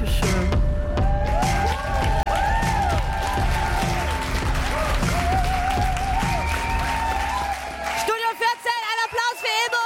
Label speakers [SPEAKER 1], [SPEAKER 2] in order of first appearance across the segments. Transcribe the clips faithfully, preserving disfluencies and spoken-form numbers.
[SPEAKER 1] Dankeschön.
[SPEAKER 2] Studio vierzehn, ein Applaus für Ebo!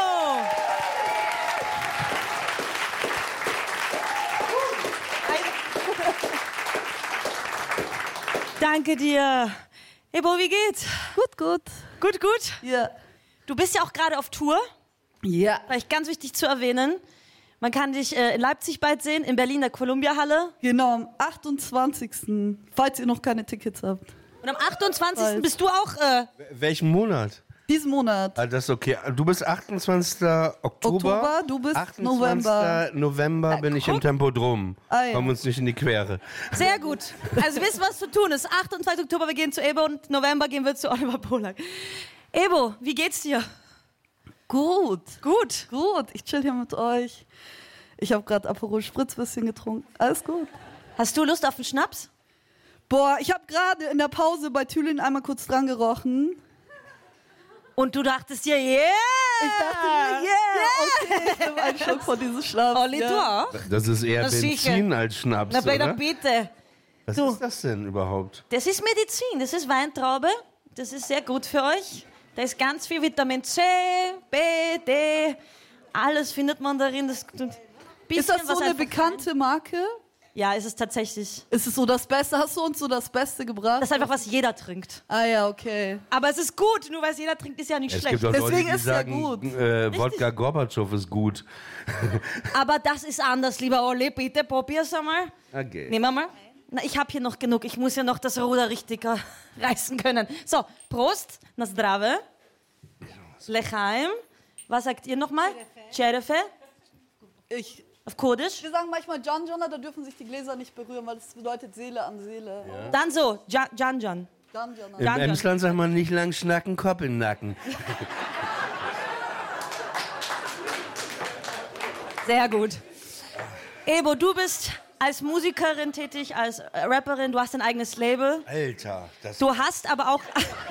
[SPEAKER 2] Danke dir. Ebo, wie geht's?
[SPEAKER 1] Gut, gut.
[SPEAKER 2] Gut, gut.
[SPEAKER 1] Ja.
[SPEAKER 2] Du bist ja auch gerade auf Tour.
[SPEAKER 1] Ja.
[SPEAKER 2] Vielleicht ganz wichtig zu erwähnen. Man kann dich äh, in Leipzig bald sehen, in Berlin der Columbia-Halle.
[SPEAKER 1] Genau, am achtundzwanzigsten Falls ihr noch keine Tickets habt.
[SPEAKER 2] Und am achtundzwanzigsten
[SPEAKER 1] Bald.
[SPEAKER 2] bist du auch... Äh,
[SPEAKER 3] Welchen Monat?
[SPEAKER 1] Diesen Monat.
[SPEAKER 3] Ah, das ist okay. Du bist achtundzwanzigsten Oktober.
[SPEAKER 1] Oktober, du bist
[SPEAKER 3] achtundzwanzigsten
[SPEAKER 1] November.
[SPEAKER 3] November bin ich im Tempodrom.
[SPEAKER 1] Ah, ja.
[SPEAKER 3] Kommen uns nicht in die Quere.
[SPEAKER 2] sehr gut. Also wisst, was zu tun ist. achtundzwanzigsten Oktober, wir gehen zu Ebo und November gehen wir zu Oliver Polak. Ebo, wie geht's dir?
[SPEAKER 1] Gut.
[SPEAKER 2] Gut.
[SPEAKER 1] Gut, ich chill hier mit euch. Ich habe gerade Aperol Spritz bisschen getrunken. Alles gut.
[SPEAKER 2] Hast du Lust auf einen Schnaps?
[SPEAKER 1] Boah, ich habe gerade in der Pause bei Thülin einmal kurz dran gerochen.
[SPEAKER 2] Und du dachtest dir, yeah!
[SPEAKER 1] Ich dachte mir, yeah, okay, ich nehme einen Schluck von diesem Schnaps.
[SPEAKER 2] Olli, du
[SPEAKER 1] ja.
[SPEAKER 2] auch?
[SPEAKER 3] Das ist eher
[SPEAKER 2] Na,
[SPEAKER 3] Benzin
[SPEAKER 2] sicher.
[SPEAKER 3] als Schnaps,
[SPEAKER 2] Na, bei der
[SPEAKER 3] oder?
[SPEAKER 2] Bitte.
[SPEAKER 3] Was
[SPEAKER 2] Du.
[SPEAKER 3] ist das denn überhaupt?
[SPEAKER 2] Das ist Medizin, das ist Weintraube. Das ist sehr gut für euch. Da ist ganz viel Vitamin C, B, D. Alles findet man darin. Das, bisschen,
[SPEAKER 1] Ist das so
[SPEAKER 2] was
[SPEAKER 1] eine
[SPEAKER 2] einfach-
[SPEAKER 1] bekannte Marke?
[SPEAKER 2] Ja, ist es tatsächlich.
[SPEAKER 1] Ist es so das Beste? Hast du uns so das Beste gebracht?
[SPEAKER 2] Das ist einfach, was jeder trinkt.
[SPEAKER 1] Ah ja, okay.
[SPEAKER 2] Aber es ist gut, nur weil es jeder trinkt, ist ja nicht
[SPEAKER 3] Es
[SPEAKER 2] schlecht.
[SPEAKER 3] gibt auch Leute,
[SPEAKER 1] Deswegen
[SPEAKER 3] die
[SPEAKER 1] ist er
[SPEAKER 3] sagen,
[SPEAKER 1] gut.
[SPEAKER 3] äh, Wodka Gorbatschow ist gut.
[SPEAKER 2] Aber das ist anders, lieber Olli. Bitte, probier's einmal.
[SPEAKER 3] Okay.
[SPEAKER 2] Nehmen wir mal. Na, ich habe hier noch genug. Ich muss ja noch das Ruder richtig äh, reißen können. So, Prost, na zdrave. Lechaim. Was sagt ihr nochmal? Cherefe.
[SPEAKER 1] Ich,
[SPEAKER 2] Auf Kurdisch.
[SPEAKER 1] wir sagen manchmal John John, da dürfen sich die Gläser nicht berühren, weil das bedeutet Seele an Seele. Ja.
[SPEAKER 2] Dann so, Ja- Janjan.
[SPEAKER 1] John John.
[SPEAKER 3] Im
[SPEAKER 2] Danke.
[SPEAKER 3] Emsland sagt man nicht lang schnacken, Kopf in den Nacken.
[SPEAKER 2] Sehr gut. Ebo, du bist als Musikerin tätig, als äh, Rapperin. Du hast ein eigenes Label.
[SPEAKER 3] Alter, das
[SPEAKER 2] Du hast aber auch...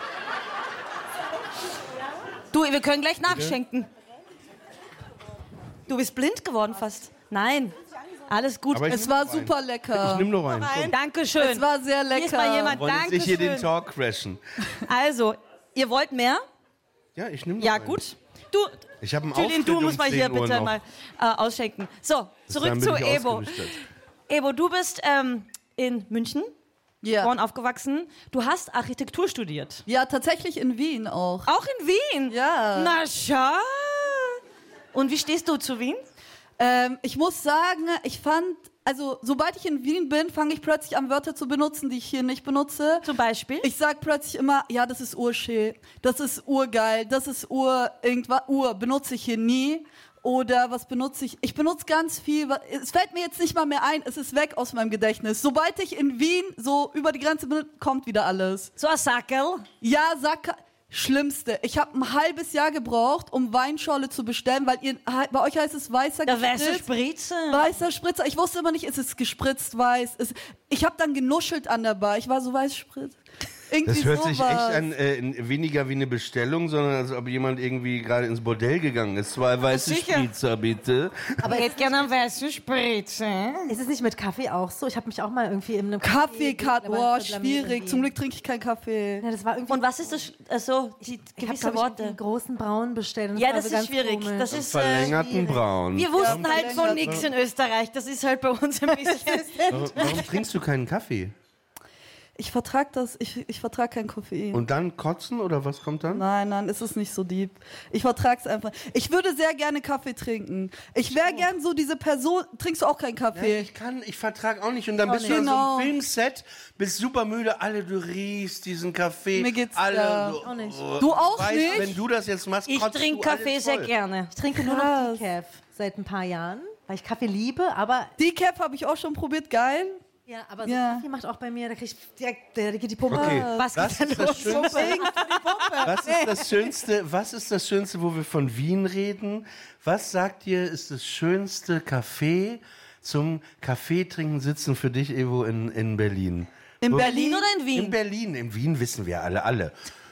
[SPEAKER 2] Du, wir können gleich nachschenken. Du bist blind geworden fast. Nein, alles gut.
[SPEAKER 3] Aber ich-
[SPEAKER 1] Es war
[SPEAKER 3] Nehm noch
[SPEAKER 1] super
[SPEAKER 3] Ich
[SPEAKER 1] lecker.
[SPEAKER 3] nimm noch einen. Komm.
[SPEAKER 2] Dankeschön.
[SPEAKER 1] Es war sehr
[SPEAKER 2] Hier ist mal
[SPEAKER 1] lecker.
[SPEAKER 2] jemand.
[SPEAKER 3] Wollen jetzt nicht hier den
[SPEAKER 2] Dankeschön.
[SPEAKER 3] Talk crashen.
[SPEAKER 2] Also, ihr wollt mehr?
[SPEAKER 3] Ja, ich nehme noch
[SPEAKER 2] Ja,
[SPEAKER 3] einen.
[SPEAKER 2] gut. Du,
[SPEAKER 3] Ich habe einen
[SPEAKER 2] Julian,
[SPEAKER 3] Auftritt
[SPEAKER 2] du
[SPEAKER 3] um
[SPEAKER 2] musst mal hier
[SPEAKER 3] zehn Uhr
[SPEAKER 2] bitte
[SPEAKER 3] noch.
[SPEAKER 2] mal äh, ausschenken. So, zurück
[SPEAKER 3] dann
[SPEAKER 2] zu
[SPEAKER 3] bin ich
[SPEAKER 2] Ebo.
[SPEAKER 3] ausgenüchtert.
[SPEAKER 2] Ebo, du bist ähm, in München
[SPEAKER 1] Ja.
[SPEAKER 2] geboren, aufgewachsen. Du hast Architektur studiert.
[SPEAKER 1] ja, tatsächlich in Wien auch.
[SPEAKER 2] Auch in Wien?
[SPEAKER 1] Ja.
[SPEAKER 2] Na schau. Und wie stehst du zu Wien?
[SPEAKER 1] Ähm, ich muss sagen, ich fand, also sobald ich in Wien bin, fange ich plötzlich an, Wörter zu benutzen, die ich hier nicht benutze.
[SPEAKER 2] Zum Beispiel?
[SPEAKER 1] Ich sag plötzlich immer, ja, das ist urschee, das ist urgeil, das ist ur, irgendwas, ur, benutze ich hier nie. Oder was benutze ich? Ich benutze ganz viel, wa- es fällt mir jetzt nicht mal mehr ein, es ist weg aus meinem Gedächtnis. Sobald ich in Wien so über die Grenze bin, kommt wieder alles.
[SPEAKER 2] So ein Sackel.
[SPEAKER 1] Ja, sag, Schlimmste. Ich habe ein halbes Jahr gebraucht, um Weinschorle zu bestellen, weil ihr, bei euch heißt es weißer
[SPEAKER 2] Der weiße
[SPEAKER 1] Gespritz.
[SPEAKER 2] Spritze.
[SPEAKER 1] Weißer Spritzer. Ich wusste immer nicht, ist es gespritzt weiß. Ist, ich habe dann genuschelt an der Bar. Ich war so weiß Spritz. Irgendwie
[SPEAKER 3] Das hört
[SPEAKER 1] sowas.
[SPEAKER 3] sich echt an, äh, weniger wie eine Bestellung, sondern als ob jemand irgendwie gerade ins Bordell gegangen ist. Zwei weiße
[SPEAKER 2] Sicher.
[SPEAKER 3] Spritzer, bitte.
[SPEAKER 2] Aber jetzt gerne einen weißen Spritze.
[SPEAKER 4] Ist es nicht mit Kaffee auch so? Ich habe mich auch mal irgendwie in einem
[SPEAKER 1] Kaffee, Kat,
[SPEAKER 4] aber
[SPEAKER 1] boah,
[SPEAKER 4] das war blamiert
[SPEAKER 1] schwierig.
[SPEAKER 4] irgendwie.
[SPEAKER 1] Zum Glück trinke ich keinen Kaffee.
[SPEAKER 4] Ja, das war irgendwie.
[SPEAKER 2] Und was ist das, also die
[SPEAKER 4] ich habe
[SPEAKER 2] gewisse
[SPEAKER 4] Worte.
[SPEAKER 2] Worte?
[SPEAKER 4] einen großen Braun bestellt. Und
[SPEAKER 2] Ja,
[SPEAKER 4] war
[SPEAKER 2] das
[SPEAKER 4] so
[SPEAKER 2] ist
[SPEAKER 4] ganz
[SPEAKER 2] schwierig.
[SPEAKER 4] Komisch.
[SPEAKER 2] Das ist, äh,
[SPEAKER 3] Verlängerten Braun.
[SPEAKER 2] wir wussten
[SPEAKER 1] Ja,
[SPEAKER 2] halt von
[SPEAKER 1] verlängert,
[SPEAKER 2] nichts in Österreich. Das ist halt bei uns ein bisschen...
[SPEAKER 3] Warum, warum trinkst du keinen Kaffee?
[SPEAKER 1] Ich vertrag das, ich, ich vertrag kein Koffein.
[SPEAKER 3] Und dann kotzen oder was kommt dann?
[SPEAKER 1] Nein, nein, ist es nicht so deep. Ich vertrag's einfach. Ich würde sehr gerne Kaffee trinken. Ich wäre gern so diese Person. Trinkst du auch keinen
[SPEAKER 3] Ja,
[SPEAKER 1] Kaffee?
[SPEAKER 3] ich kann, ich vertrag auch nicht. Und dann bist
[SPEAKER 1] nicht.
[SPEAKER 3] du an so
[SPEAKER 1] Genau.
[SPEAKER 3] einem Filmset, bist super müde, alle, du riechst diesen Kaffee.
[SPEAKER 1] Mir geht's,
[SPEAKER 3] alle,
[SPEAKER 1] ja.
[SPEAKER 3] du,
[SPEAKER 4] Auch nicht.
[SPEAKER 1] Du auch
[SPEAKER 3] weißt,
[SPEAKER 1] nicht?
[SPEAKER 3] Wenn du das jetzt machst,
[SPEAKER 2] Ich
[SPEAKER 3] kotzt
[SPEAKER 2] trinke
[SPEAKER 3] du
[SPEAKER 2] Kaffee
[SPEAKER 3] alles
[SPEAKER 2] sehr
[SPEAKER 3] voll.
[SPEAKER 2] gerne.
[SPEAKER 4] Ich trinke nur noch
[SPEAKER 1] Krass.
[SPEAKER 4] Decaf seit ein paar Jahren, weil ich Kaffee liebe, aber
[SPEAKER 1] Decaf habe ich auch schon probiert, geil.
[SPEAKER 4] ja, aber so
[SPEAKER 1] Ja.
[SPEAKER 4] Kaffee macht auch bei mir, da krieg ich direkt, da geht die Pumpe.
[SPEAKER 3] Okay,
[SPEAKER 2] Was
[SPEAKER 3] was
[SPEAKER 2] geht
[SPEAKER 3] ist
[SPEAKER 2] denn
[SPEAKER 3] das
[SPEAKER 2] los?
[SPEAKER 3] Schönste? Was ist das Schönste? Was ist das Schönste, wo wir von Wien reden? Was sagt ihr, ist das schönste Café zum Kaffee trinken sitzen für dich, Evo, in, in Berlin?
[SPEAKER 1] In
[SPEAKER 3] Wo-
[SPEAKER 1] Berlin
[SPEAKER 2] oder in Wien?
[SPEAKER 3] In Berlin. In Wien wissen wir alle, alle.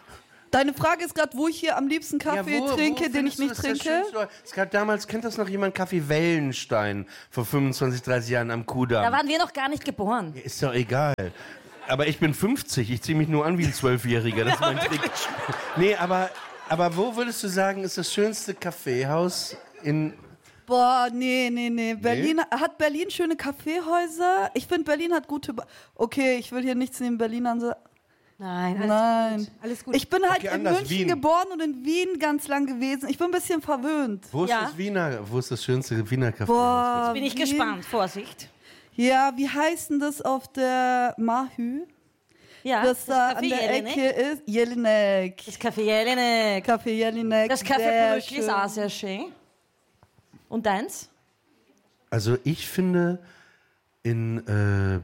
[SPEAKER 1] Deine Frage ist gerade, wo ich hier am liebsten Kaffee
[SPEAKER 3] Ja, wo-
[SPEAKER 1] trinke,
[SPEAKER 3] wo
[SPEAKER 1] den ich
[SPEAKER 3] findest du,
[SPEAKER 1] nicht
[SPEAKER 3] ist das
[SPEAKER 1] trinke.
[SPEAKER 3] Schönste? Es gab damals, kennt das noch jemand, Kaffee Wellenstein vor fünfundzwanzig, dreißig Jahren am Kudamm.
[SPEAKER 2] Da waren wir noch gar nicht geboren.
[SPEAKER 3] Ist doch egal. Aber ich bin fünfzig, ich ziehe mich nur an wie ein Zwölfjähriger, das ist mein Trick. Nee, aber, aber wo würdest du sagen, ist das schönste Kaffeehaus in...
[SPEAKER 1] Boah, nee, nee, nee. Berlin, hat Berlin schöne Kaffeehäuser? Ich finde, Berlin hat gute... Ba okay, ich will hier nichts neben Berlin ansagen.
[SPEAKER 4] Nein, alles
[SPEAKER 1] Nein.
[SPEAKER 4] gut. Alles gut.
[SPEAKER 1] Ich bin halt
[SPEAKER 3] Okay,
[SPEAKER 1] in
[SPEAKER 3] anders,
[SPEAKER 1] München
[SPEAKER 3] Wien.
[SPEAKER 1] geboren und in Wien ganz lang gewesen. Ich bin ein bisschen verwöhnt.
[SPEAKER 3] Wo ist
[SPEAKER 2] Ja.
[SPEAKER 3] das Wiener, wo ist das schönste Wiener Kaffeehaus?
[SPEAKER 1] Boah,
[SPEAKER 2] Bin ich
[SPEAKER 1] Wien.
[SPEAKER 2] gespannt. Vorsicht.
[SPEAKER 1] Ja, wie heißt denn das auf der Mahü?
[SPEAKER 2] Ja,
[SPEAKER 1] Das da an
[SPEAKER 2] Café
[SPEAKER 1] der
[SPEAKER 2] Jelinek.
[SPEAKER 1] Ecke ist. Jelinek.
[SPEAKER 2] Das Café Jelinek.
[SPEAKER 1] Café Jelinek.
[SPEAKER 2] Das Café
[SPEAKER 1] sehr
[SPEAKER 2] Brückli ist
[SPEAKER 1] schön.
[SPEAKER 2] auch sehr schön. Und deins?
[SPEAKER 3] Also ich finde, in äh,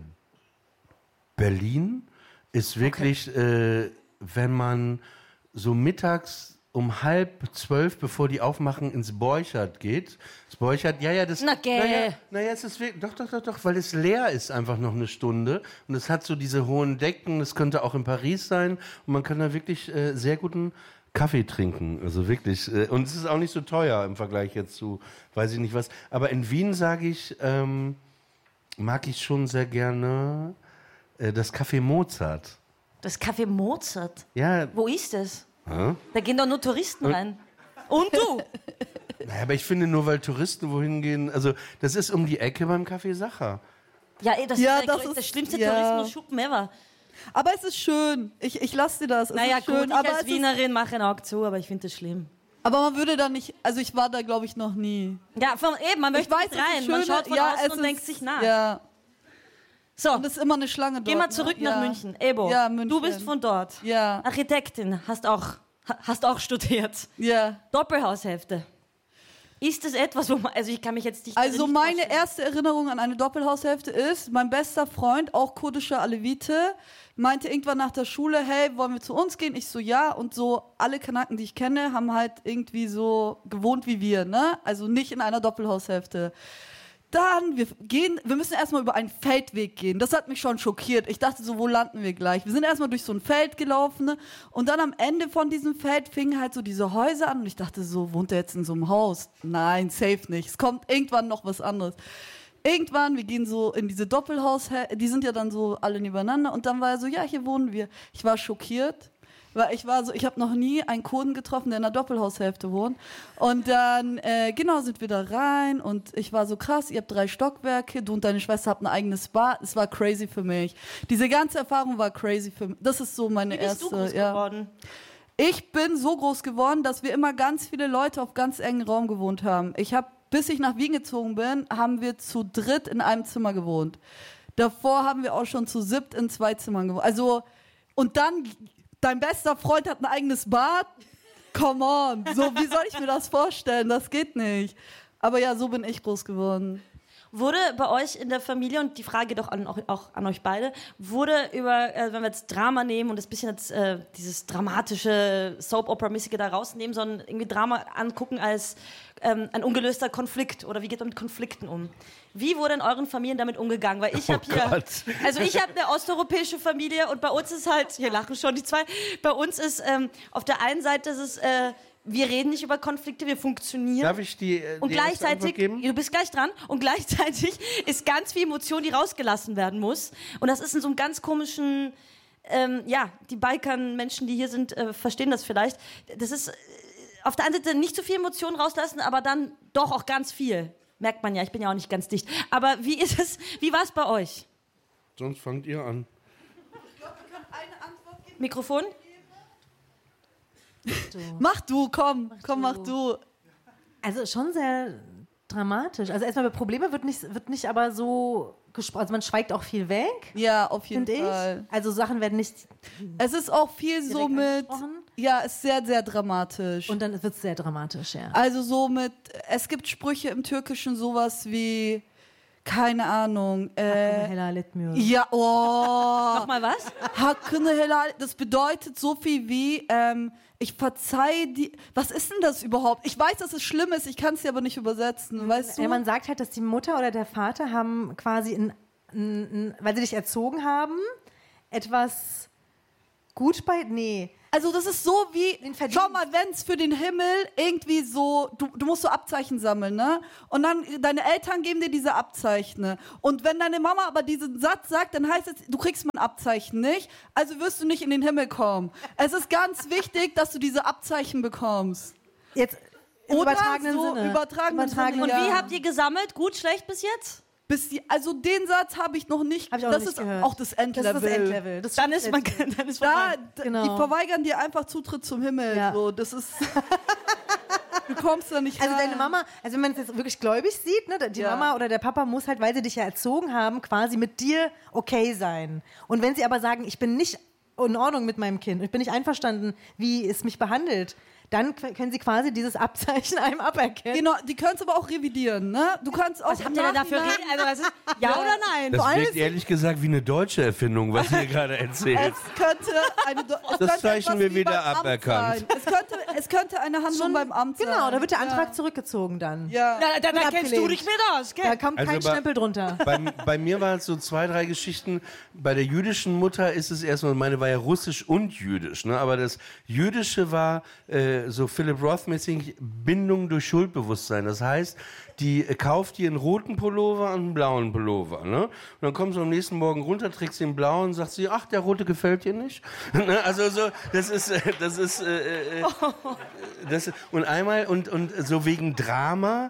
[SPEAKER 3] Berlin ist wirklich, äh, wenn man so mittags um halb zwölf, bevor die aufmachen, ins Borchert geht. Das Borchert, ja, ja, das...
[SPEAKER 2] Na, gäh.
[SPEAKER 3] Naja, naja, es ist wirklich, doch, doch, doch, doch, weil es leer ist einfach noch eine Stunde. Und es hat so diese hohen Decken, das könnte auch in Paris sein. Und man kann da wirklich äh, sehr guten Kaffee trinken, also wirklich. Äh, und es ist auch nicht so teuer im Vergleich jetzt zu, weiß ich nicht was. Aber in Wien, sage ich, ähm, mag ich schon sehr gerne äh, das Café Mozart.
[SPEAKER 2] Das Café Mozart.
[SPEAKER 3] Ja,
[SPEAKER 2] Wo ist das?
[SPEAKER 3] äh?
[SPEAKER 2] Da gehen doch nur Touristen rein. Und du?
[SPEAKER 3] naja, aber ich finde nur, weil Touristen wohin gehen, also das ist um die Ecke beim Café Sacher.
[SPEAKER 2] Ja, ey, das
[SPEAKER 1] Ja,
[SPEAKER 2] ist der,
[SPEAKER 1] das
[SPEAKER 2] grö-
[SPEAKER 1] ist-
[SPEAKER 2] der schlimmste
[SPEAKER 1] ja.
[SPEAKER 2] Tourismusschuppen ever.
[SPEAKER 1] Aber es ist schön. Ich, ich lasse dir das. Es
[SPEAKER 2] Naja,
[SPEAKER 1] ist schön.
[SPEAKER 2] gut, ich
[SPEAKER 1] aber,
[SPEAKER 2] als
[SPEAKER 1] es ist,
[SPEAKER 2] Wienerin mache ein Auge zu, aber ich finde das schlimm.
[SPEAKER 1] aber man würde da nicht. Also, ich war da, glaube ich, noch nie.
[SPEAKER 2] Ja, von, eben, man
[SPEAKER 1] Ich
[SPEAKER 2] möchte
[SPEAKER 1] weiß,
[SPEAKER 2] nicht
[SPEAKER 1] es ist
[SPEAKER 2] rein. Man
[SPEAKER 1] schön,
[SPEAKER 2] schaut von
[SPEAKER 1] ja,
[SPEAKER 2] außen
[SPEAKER 1] es
[SPEAKER 2] und
[SPEAKER 1] ist-
[SPEAKER 2] denkt sich nach.
[SPEAKER 1] Ja.
[SPEAKER 2] So,
[SPEAKER 1] Und es ist immer eine Schlange dort.
[SPEAKER 2] geh mal
[SPEAKER 1] ne?
[SPEAKER 2] zurück
[SPEAKER 1] ja.
[SPEAKER 2] nach München. Ebo,
[SPEAKER 1] Ja, München.
[SPEAKER 2] du bist von dort.
[SPEAKER 1] Ja.
[SPEAKER 2] Architektin, hast auch, ha- hast auch studiert.
[SPEAKER 1] Ja.
[SPEAKER 2] Doppelhaushälfte. Ist das etwas, wo man, also ich kann mich jetzt nicht
[SPEAKER 1] Also
[SPEAKER 2] nicht
[SPEAKER 1] meine
[SPEAKER 2] vorstellen.
[SPEAKER 1] erste Erinnerung an eine Doppelhaushälfte ist, mein bester Freund, auch kurdischer Alevite, meinte irgendwann nach der Schule, hey, wollen wir zu uns gehen? Ich so, ja. Und so alle Kanaken, die ich kenne, haben halt irgendwie so gewohnt wie wir, ne? Also nicht in einer Doppelhaushälfte. Dann, wir gehen, wir müssen erstmal über einen Feldweg gehen. Das hat mich schon schockiert. Ich dachte so, wo landen wir gleich? Wir sind erstmal durch so ein Feld gelaufen, ne? Und dann am Ende von diesem Feld fingen halt so diese Häuser an und ich dachte so, wohnt er jetzt in so einem Haus? Nein, safe nicht. Es kommt irgendwann noch was anderes. Irgendwann, wir gehen so in diese Doppelhaus, die sind ja dann so alle nebeneinander und dann war er so, ja, hier wohnen wir. Ich war schockiert. Weil ich war so, ich habe noch nie einen Kurden getroffen, der in einer Doppelhaushälfte wohnt. Und dann, äh, genau, sind wir da rein und ich war so krass, ihr habt drei Stockwerke, du und deine Schwester habt ein eigenes Bad. Es war crazy für mich. Diese ganze Erfahrung war crazy für mich. Das ist so meine
[SPEAKER 2] Wie bist
[SPEAKER 1] erste.
[SPEAKER 2] du groß
[SPEAKER 1] ja.
[SPEAKER 2] geworden?
[SPEAKER 1] Ich bin so groß geworden, dass wir immer ganz viele Leute auf ganz engen Raum gewohnt haben. Ich habe, bis ich nach Wien gezogen bin, haben wir zu dritt in einem Zimmer gewohnt. Davor haben wir auch schon zu siebt in zwei Zimmern gewohnt. Also, und dann, dein bester Freund hat ein eigenes Bad? Come on. So, wie soll ich mir das vorstellen? Das geht nicht. Aber ja, so bin ich groß geworden.
[SPEAKER 2] Wurde bei euch in der Familie, und die Frage doch an, auch, auch an euch beide, wurde über, äh, wenn wir jetzt Drama nehmen und das bisschen jetzt, äh, dieses dramatische Soap-Opera-mäßige da rausnehmen, sondern irgendwie Drama angucken als ähm, ein ungelöster Konflikt oder wie geht man mit Konflikten um? Wie wurde in euren Familien damit umgegangen? Weil ich habe hier,
[SPEAKER 3] Gott.
[SPEAKER 2] also ich habe eine osteuropäische Familie und bei uns ist halt, hier lachen schon die zwei, bei uns ist ähm, auf der einen Seite ist es, äh, wir reden nicht über Konflikte, wir funktionieren.
[SPEAKER 3] Darf ich die, äh,
[SPEAKER 2] Und
[SPEAKER 3] die erste
[SPEAKER 2] gleichzeitig,
[SPEAKER 3] Antwort geben?
[SPEAKER 2] du bist gleich dran, und gleichzeitig ist ganz viel Emotion, die rausgelassen werden muss. Und das ist in so einem ganz komischen, ähm, ja, die Balkan-Menschen, die hier sind, äh, verstehen das vielleicht. Das ist äh, auf der einen Seite nicht zu viel Emotion rauslassen, aber dann doch auch ganz viel. Merkt man ja, ich bin ja auch nicht ganz dicht. Aber wie ist es, wie war es bei euch?
[SPEAKER 3] Sonst fangt ihr an.
[SPEAKER 2] Mikrofon?
[SPEAKER 1] Mach du, komm, komm, mach du.
[SPEAKER 4] Also schon sehr dramatisch. Also erstmal über Probleme wird nicht, wird nicht aber so gesprochen. Also man schweigt auch viel weg,
[SPEAKER 1] Ja, auf jeden
[SPEAKER 4] finde
[SPEAKER 1] Fall.
[SPEAKER 4] ich. Also Sachen werden nicht
[SPEAKER 1] Es ist auch viel so
[SPEAKER 4] direkt
[SPEAKER 1] mit,
[SPEAKER 4] angesprochen.
[SPEAKER 1] ja, ist sehr, sehr dramatisch.
[SPEAKER 4] Und dann wird es sehr dramatisch, ja.
[SPEAKER 1] Also so mit, es gibt Sprüche im Türkischen sowas wie, keine Ahnung, äh,
[SPEAKER 4] Hella Letmür.
[SPEAKER 1] ja, oh,
[SPEAKER 2] Nochmal was?
[SPEAKER 1] Hakkını helal, das bedeutet so viel wie, ähm, ich verzeih die, was ist denn das überhaupt? Ich weiß, dass es schlimm ist, ich kann es dir aber nicht übersetzen, weißt du?
[SPEAKER 4] Ja, man sagt halt, dass die Mutter oder der Vater haben quasi, in, in, in, weil sie dich erzogen haben, etwas gut bei, nee,
[SPEAKER 1] Also das ist so wie, schau mal, wenn es für den Himmel irgendwie so, du, du musst so Abzeichen sammeln, ne? Und dann, deine Eltern geben dir diese Abzeichen. Ne? Und wenn deine Mama aber diesen Satz sagt, dann heißt es, du kriegst mein Abzeichen nicht, also wirst du nicht in den Himmel kommen. Es ist ganz wichtig, dass du diese Abzeichen bekommst.
[SPEAKER 4] Jetzt im
[SPEAKER 1] Oder
[SPEAKER 4] übertragenen
[SPEAKER 1] so
[SPEAKER 4] Sinne.
[SPEAKER 1] übertragenen
[SPEAKER 4] Übertragenen
[SPEAKER 2] Und
[SPEAKER 1] Sinne,
[SPEAKER 2] wie
[SPEAKER 1] ja.
[SPEAKER 2] habt ihr gesammelt? Gut, schlecht bis jetzt?
[SPEAKER 1] Bis die, also den Satz habe ich noch nicht.
[SPEAKER 4] Hab ich auch
[SPEAKER 1] das
[SPEAKER 4] nicht
[SPEAKER 1] ist
[SPEAKER 4] gehört.
[SPEAKER 1] auch das Endlevel.
[SPEAKER 4] Das ist das Endlevel. Das
[SPEAKER 2] Dann ist man, dann ist
[SPEAKER 1] Da,
[SPEAKER 2] vorbei.
[SPEAKER 1] d-
[SPEAKER 4] Genau.
[SPEAKER 1] Die verweigern dir einfach Zutritt zum Himmel.
[SPEAKER 4] Ja.
[SPEAKER 1] So, das ist. Du kommst da nicht
[SPEAKER 4] Also
[SPEAKER 1] rein.
[SPEAKER 4] deine Mama, also wenn man es jetzt wirklich gläubig sieht, ne, die
[SPEAKER 1] Ja.
[SPEAKER 4] Mama oder der Papa muss halt, weil sie dich ja erzogen haben, quasi mit dir okay sein. Und wenn sie aber sagen, ich bin nicht in Ordnung mit meinem Kind, ich bin nicht einverstanden, wie es mich behandelt, dann qu- können sie quasi dieses Abzeichen einem aberkennen.
[SPEAKER 1] Genau, die können es aber auch revidieren, ne? Du kannst auch.
[SPEAKER 2] Was habt ihr denn dafür
[SPEAKER 1] Nachhinein-
[SPEAKER 2] reden? Also, was ist, ja oder nein?
[SPEAKER 3] Das
[SPEAKER 1] Vor allem
[SPEAKER 3] wirkt
[SPEAKER 1] ist-
[SPEAKER 3] ehrlich gesagt wie eine deutsche Erfindung, was ihr gerade erzählt.
[SPEAKER 1] Es könnte eine. Es
[SPEAKER 3] Das
[SPEAKER 1] könnte
[SPEAKER 3] Zeichen
[SPEAKER 1] etwas
[SPEAKER 3] wir
[SPEAKER 1] wie
[SPEAKER 3] wieder
[SPEAKER 1] beim Amt
[SPEAKER 3] aberkannt.
[SPEAKER 1] sein. Es könnte, es könnte eine Handlung beim Amt sein.
[SPEAKER 4] Genau, da wird der Antrag
[SPEAKER 1] Ja.
[SPEAKER 4] zurückgezogen dann.
[SPEAKER 1] Ja.
[SPEAKER 2] Na, dann
[SPEAKER 4] Wird
[SPEAKER 2] erkennst du
[SPEAKER 4] abgelehnt.
[SPEAKER 2] dich mit aus, gell?
[SPEAKER 4] Da kommt
[SPEAKER 3] Also
[SPEAKER 4] kein
[SPEAKER 3] bei-
[SPEAKER 4] Stempel drunter.
[SPEAKER 3] Bei, bei mir waren es so zwei, drei Geschichten. Bei der jüdischen Mutter ist es erstmal, meine war ja russisch und jüdisch, ne? Aber das Jüdische war äh, so Philip Roth-mäßig Bindung durch Schuldbewusstsein. Das heißt, die äh, kauft dir einen roten Pullover und einen blauen Pullover, ne? Und dann kommst du am nächsten Morgen runter, trägst den blauen und sagst sie, ach, der rote gefällt dir nicht. Ne? Also so, das ist, äh, das ist, äh, äh, das, und einmal, und, und so wegen Drama,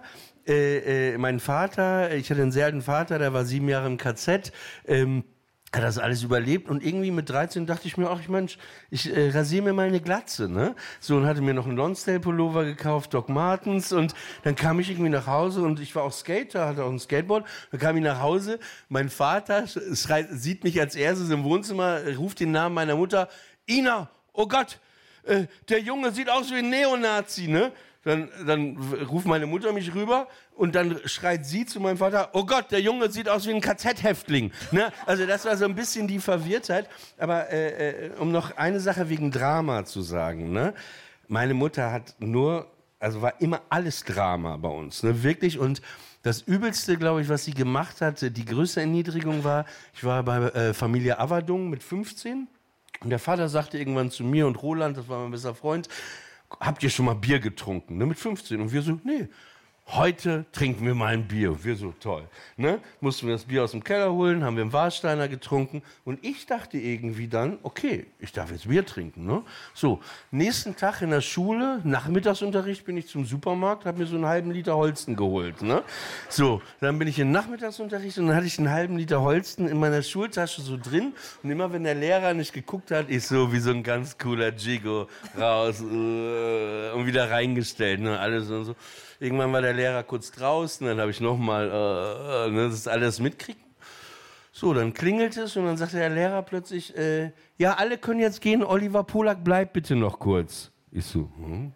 [SPEAKER 3] Äh, äh, mein Vater, ich hatte einen sehr alten Vater, der war sieben Jahre im K Z, ähm, hat das alles überlebt und irgendwie mit dreizehn dachte ich mir, ach Mensch, ich äh, rasiere mir mal eine Glatze, ne? So, und hatte mir noch einen Lonsdale-Pullover gekauft, Doc Martens, und dann kam ich irgendwie nach Hause und ich war auch Skater, hatte auch ein Skateboard, dann kam ich nach Hause, mein Vater schreit, sieht mich als erstes im Wohnzimmer, ruft den Namen meiner Mutter, Ina, oh Gott, äh, der Junge sieht aus wie ein Neonazi, ne? Dann, dann ruft meine Mutter mich rüber und dann schreit sie zu meinem Vater, oh Gott, der Junge sieht aus wie ein K Z-Häftling. Ne? Also das war so ein bisschen die Verwirrtheit. Aber äh, äh, um noch eine Sache wegen Drama zu sagen. Ne? Meine Mutter hat nur, also war immer alles Drama bei uns. Ne? Wirklich. Und das Übelste, glaube ich, was sie gemacht hat, die größte Erniedrigung war, ich war bei äh, Familie Averdung mit fünfzehn. Und der Vater sagte irgendwann zu mir und Roland, das war mein bester Freund, habt ihr schon mal Bier getrunken? Ne, mit fünfzehn. Und wir so, nee, heute trinken wir mal ein Bier. Und wir so, toll. Ne? Mussten wir das Bier aus dem Keller holen, haben wir im Warsteiner getrunken. Und ich dachte irgendwie dann, okay, ich darf jetzt Bier trinken. Ne? So, nächsten Tag in der Schule, Nachmittagsunterricht, bin ich zum Supermarkt, habe mir so einen halben Liter Holsten geholt. Ne? So, dann bin ich im Nachmittagsunterricht und dann hatte ich einen halben Liter Holsten in meiner Schultasche so drin. Und immer wenn der Lehrer nicht geguckt hat, ich so wie so ein ganz cooler Jigo raus äh, und wieder reingestellt. Ne? Alles und so. Irgendwann war der Lehrer kurz draußen, dann habe ich nochmal, äh, äh, das alles mitkriegen. So, dann klingelt es und dann sagte der Lehrer plötzlich, äh, ja, alle können jetzt gehen, Oliver Polak, bleib bitte noch kurz. Ich so, hm?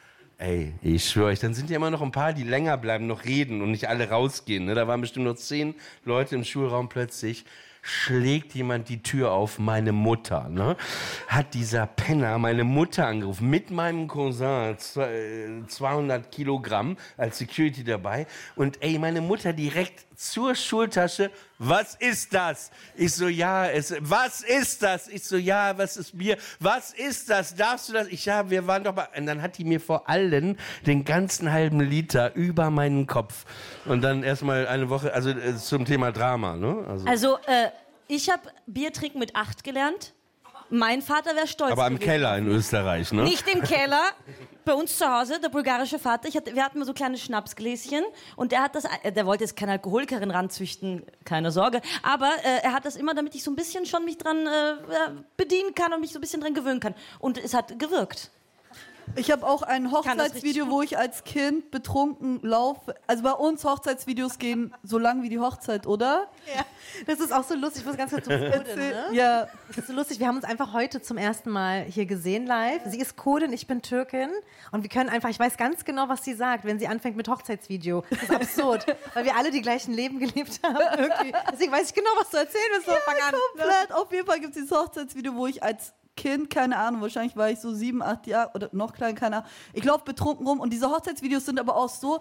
[SPEAKER 3] Ey, ich schwöre euch, dann sind ja immer noch ein paar, die länger bleiben, noch reden und nicht alle rausgehen. Ne? Da waren bestimmt noch zehn Leute im Schulraum plötzlich. Schlägt jemand die Tür auf, meine Mutter, ne? Hat dieser Penner meine Mutter angerufen, mit meinem Cousin, zweihundert Kilogramm als Security dabei. Und ey, meine Mutter direkt zur Schultasche, was ist das? Ich so, ja, es, was ist das? Ich so, ja, was ist Bier? Was ist das? Darfst du das? Ich, ja, wir waren doch mal, und dann hat die mir vor allen den ganzen halben Liter über meinen Kopf. Und dann erstmal eine Woche, also äh, zum Thema Drama, ne? Also,
[SPEAKER 2] Also, äh, ich habe Bier trinken mit acht gelernt. Mein Vater wäre stolz.
[SPEAKER 3] aber im
[SPEAKER 2] gewesen.
[SPEAKER 3] Keller in Österreich, ne?
[SPEAKER 2] Nicht im Keller, bei uns zu Hause, der bulgarische Vater. Ich hatte, wir hatten so kleine Schnapsgläschen und der hat das, äh, der wollte jetzt keine Alkoholikerin ranzüchten, keine Sorge. Aber äh, er hat das immer, damit ich so ein bisschen schon mich dran äh, bedienen kann und mich so ein bisschen dran gewöhnen kann. Und es hat gewirkt.
[SPEAKER 1] Ich habe auch ein
[SPEAKER 2] kann das
[SPEAKER 1] Hochzeitsvideo,
[SPEAKER 2] richtig
[SPEAKER 1] wo ich als Kind betrunken laufe. Also bei uns Hochzeitsvideos gehen so lang wie die Hochzeit, oder?
[SPEAKER 4] Ja, das ist auch so lustig. Ich muss ganz kurz zu Kodin, ne?
[SPEAKER 1] Ja.
[SPEAKER 4] Das ist so lustig. Wir haben uns einfach heute zum ersten Mal hier gesehen live. Sie ist Kurdin, ich bin Türkin. Und wir können einfach, ich weiß ganz genau, was sie sagt, wenn sie anfängt mit Hochzeitsvideo. Das ist absurd, weil wir alle die gleichen Leben gelebt haben. Irgendwie. Deswegen weiß ich genau, was du erzählen willst. So,
[SPEAKER 1] Ja,
[SPEAKER 4] fang an.
[SPEAKER 1] komplett. Auf jeden Fall gibt es dieses Hochzeitsvideo, wo ich als Kind, keine Ahnung, wahrscheinlich war ich so sieben, acht Jahre oder noch klein, keine Ahnung. Ich laufe betrunken rum und diese Hochzeitsvideos sind aber auch so,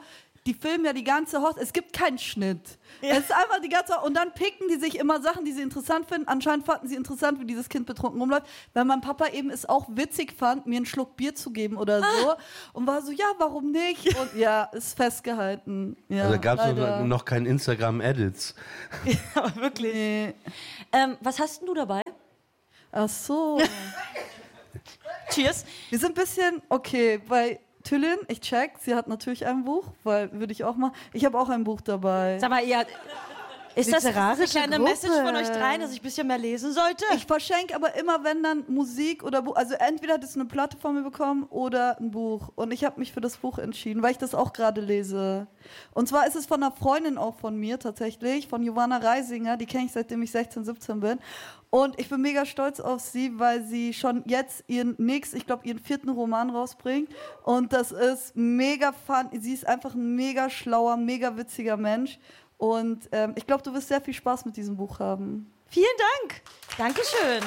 [SPEAKER 1] die filmen ja die ganze Hochzeit. Es gibt keinen Schnitt. Ja. Es ist einfach die ganze Und dann picken die sich immer Sachen, die sie interessant finden. Anscheinend fanden sie interessant, wie dieses Kind betrunken rumläuft. Weil mein Papa eben es auch witzig fand, mir einen Schluck Bier zu geben oder so. Ah. Und war so, ja, warum nicht? Und ja, ist festgehalten. Ja,
[SPEAKER 3] also gab es noch, noch kein Instagram-Edits.
[SPEAKER 2] Ja, aber wirklich. Nee. Ähm, was hast denn du dabei?
[SPEAKER 1] Ach so.
[SPEAKER 2] Cheers.
[SPEAKER 1] Wir sind ein bisschen, okay, bei Tülin, ich check, sie hat natürlich ein Buch, weil würde ich auch machen. Ich habe auch ein Buch dabei.
[SPEAKER 2] Sag mal, ihr... Ist das eine kleine Gruppe. Message von euch dreien, dass ich ein bisschen mehr lesen sollte?
[SPEAKER 1] Ich verschenke aber immer, wenn dann Musik oder Buch. Also entweder hat es eine Platte von mir bekommen oder ein Buch. Und ich habe mich für das Buch entschieden, weil ich das auch gerade lese. Und zwar ist es von einer Freundin auch von mir tatsächlich, von Giovanna Reisinger. Die kenne ich, seitdem ich sechzehn, siebzehn bin. Und ich bin mega stolz auf sie, weil sie schon jetzt ihren nächsten, ich glaube, ihren vierten Roman rausbringt. Und das ist mega fun. Sie ist einfach ein mega schlauer, mega witziger Mensch. Und ähm, ich glaube, du wirst sehr viel Spaß mit diesem Buch haben.
[SPEAKER 2] Vielen Dank. Dankeschön.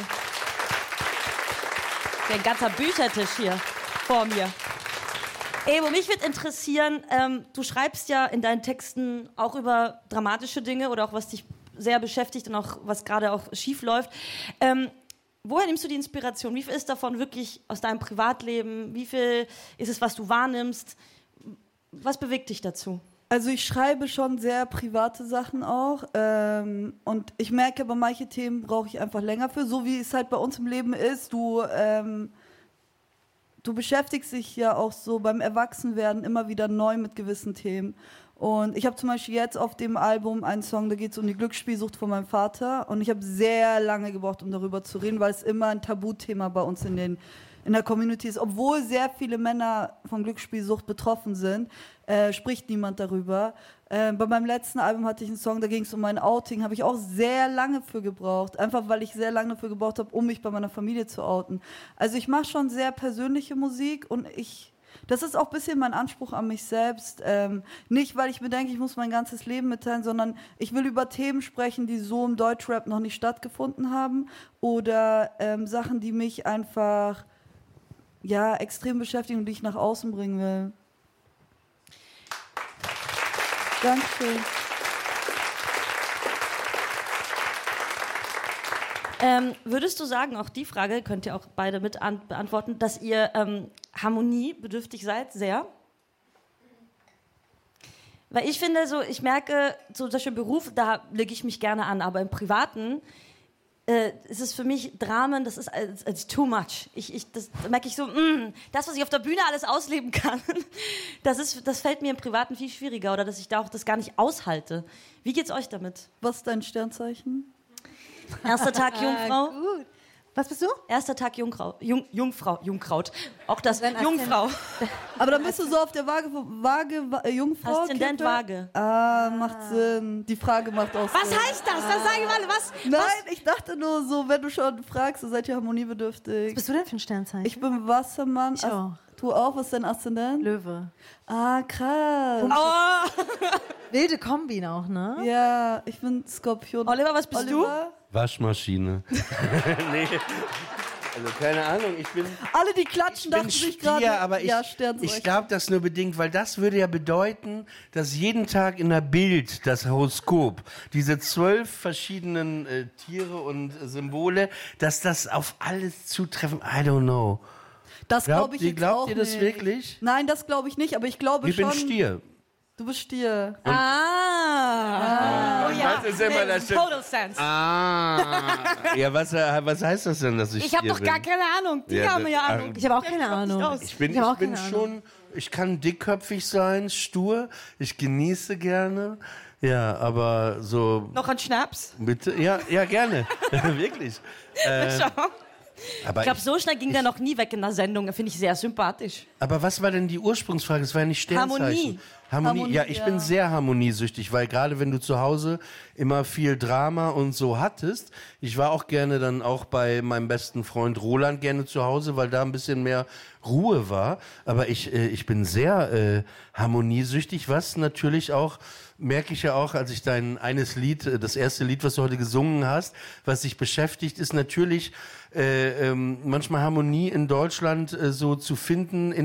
[SPEAKER 2] Ein ganzer Büchertisch hier vor mir. Ebo, mich würde interessieren, ähm, du schreibst ja in deinen Texten auch über dramatische Dinge oder auch was dich sehr beschäftigt und auch was gerade auch schief läuft. Ähm, woher nimmst du die Inspiration? Wie viel ist davon wirklich aus deinem Privatleben? Wie viel ist es, was du wahrnimmst? Was bewegt dich dazu?
[SPEAKER 1] Also ich schreibe schon sehr private Sachen auch ähm, und ich merke, bei manchen Themen brauche ich einfach länger für, so wie es halt bei uns im Leben ist. Du, ähm, du beschäftigst dich ja auch so beim Erwachsenwerden immer wieder neu mit gewissen Themen. Und ich habe zum Beispiel jetzt auf dem Album einen Song, da geht es um die Glücksspielsucht von meinem Vater und ich habe sehr lange gebraucht, um darüber zu reden, weil es immer ein Tabuthema bei uns in den in der Community ist, obwohl sehr viele Männer von Glücksspielsucht betroffen sind, äh, spricht niemand darüber. Äh, bei meinem letzten Album hatte ich einen Song, da ging es um mein Outing, habe ich auch sehr lange für gebraucht, einfach weil ich sehr lange dafür gebraucht habe, um mich bei meiner Familie zu outen. Also ich mache schon sehr persönliche Musik und ich, das ist auch ein bisschen mein Anspruch an mich selbst. Ähm, nicht, weil ich mir denke, ich muss mein ganzes Leben mitteilen, sondern ich will über Themen sprechen, die so im Deutschrap noch nicht stattgefunden haben oder ähm, Sachen, die mich einfach ja, extrem beschäftigen und die ich nach außen bringen will. Dankeschön.
[SPEAKER 2] Ähm, würdest du sagen, auch die Frage könnt ihr auch beide mit an- beantworten, dass ihr ähm, harmoniebedürftig seid, sehr? Weil ich finde, so, ich merke, so solche Beruf, da lege ich mich gerne an, aber im Privaten Äh, es ist für mich Dramen, das ist it's, it's too much. Ich, ich, das da merke ich so, mm, das, was ich auf der Bühne alles ausleben kann, das, ist, das fällt mir im Privaten viel schwieriger oder dass ich da auch das gar nicht aushalte. Wie geht's euch damit?
[SPEAKER 1] Was ist dein Sternzeichen?
[SPEAKER 2] Erster Tag Jungfrau.
[SPEAKER 4] Gut. Was bist du?
[SPEAKER 2] Erster Tag Jungfrau. Jung, Jungfrau. Jungkraut. Auch das. Jungfrau.
[SPEAKER 1] Aber dann bist du so auf der Waage, Waage äh, Jungfrau.
[SPEAKER 2] Aszendent
[SPEAKER 1] Kippe?
[SPEAKER 2] Waage.
[SPEAKER 1] Ah, macht Sinn. Die Frage macht auch Sinn.
[SPEAKER 2] Was heißt das? Das sagen wir alle. Was?
[SPEAKER 1] Nein,
[SPEAKER 2] was?
[SPEAKER 1] ich dachte nur so, wenn du schon fragst, so seid ihr harmoniebedürftig.
[SPEAKER 4] Was bist du denn für ein Sternzeichen?
[SPEAKER 1] Ich bin Wassermann.
[SPEAKER 4] Ich auch.
[SPEAKER 1] Du auch? Was ist dein Aszendent?
[SPEAKER 4] Löwe.
[SPEAKER 1] Ah, krass.
[SPEAKER 2] Oh.
[SPEAKER 4] Wilde Kombi auch, ne?
[SPEAKER 1] Ja, ich bin Skorpion.
[SPEAKER 2] Oliver, was bist
[SPEAKER 1] Oliver?
[SPEAKER 3] Waschmaschine. Nee. Also keine Ahnung, ich bin...
[SPEAKER 1] Alle, die klatschen,
[SPEAKER 3] Ich
[SPEAKER 1] dachten
[SPEAKER 3] bin
[SPEAKER 1] sich
[SPEAKER 3] Stier,
[SPEAKER 1] gerade,
[SPEAKER 3] aber ich,
[SPEAKER 1] ja,
[SPEAKER 3] ich glaube das nur bedingt, weil das würde ja bedeuten, dass jeden Tag in der Bild das Horoskop, diese zwölf verschiedenen äh, Tiere und äh, Symbole, dass das auf alles zutreffen, I don't know.
[SPEAKER 1] Das
[SPEAKER 3] Glaubt
[SPEAKER 1] glaube ich
[SPEAKER 3] ihr-
[SPEAKER 1] jetzt
[SPEAKER 3] glaubt
[SPEAKER 1] auch
[SPEAKER 3] ihr das
[SPEAKER 1] nicht.
[SPEAKER 3] wirklich?
[SPEAKER 1] Nein, das glaube ich nicht, aber ich glaube
[SPEAKER 3] Ich
[SPEAKER 1] schon...
[SPEAKER 3] bin Stier.
[SPEAKER 1] Du bist Stier.
[SPEAKER 2] Ah. Oh ja.
[SPEAKER 3] Was ist denn mal das
[SPEAKER 2] Total sense.
[SPEAKER 3] Ah, ja, was, äh, was heißt das denn, dass ich
[SPEAKER 2] Ich habe
[SPEAKER 3] Stier
[SPEAKER 2] doch gar
[SPEAKER 3] bin?
[SPEAKER 2] keine Ahnung. Die
[SPEAKER 3] Ja,
[SPEAKER 2] haben
[SPEAKER 3] das-
[SPEAKER 2] ja
[SPEAKER 3] ach,
[SPEAKER 2] Ahnung.
[SPEAKER 4] Ich habe auch keine Ahnung.
[SPEAKER 3] Ich bin,
[SPEAKER 4] Ich
[SPEAKER 3] ich
[SPEAKER 4] hab auch
[SPEAKER 3] bin
[SPEAKER 4] keine
[SPEAKER 3] schon, ich kann dickköpfig sein, stur, ich genieße gerne, ja, aber so,
[SPEAKER 2] Noch ein Schnaps?
[SPEAKER 3] bitte, ja, ja, gerne, wirklich. Äh,
[SPEAKER 2] Schau.
[SPEAKER 3] aber,
[SPEAKER 2] Ich glaube,
[SPEAKER 3] ich,
[SPEAKER 2] so schnell ging der noch nie weg in der Sendung. Finde ich sehr sympathisch.
[SPEAKER 3] aber was war denn die Ursprungsfrage? Es war ja nicht Sternzeichen.
[SPEAKER 2] Harmonie.
[SPEAKER 3] Harmonie.
[SPEAKER 1] Harmonie,
[SPEAKER 3] Ja, ich
[SPEAKER 1] ja.
[SPEAKER 3] bin sehr harmoniesüchtig, weil gerade wenn du zu Hause immer viel Drama und so hattest, ich war auch gerne dann auch bei meinem besten Freund Roland gerne zu Hause, weil da ein bisschen mehr Ruhe war. Aber ich, äh, ich bin sehr äh, harmoniesüchtig, was natürlich auch, merke ich ja auch, als ich dein eines Lied, äh, das erste Lied, was du heute gesungen hast, was dich beschäftigt, ist natürlich äh, ähm, manchmal Harmonie in Deutschland äh, so zu finden in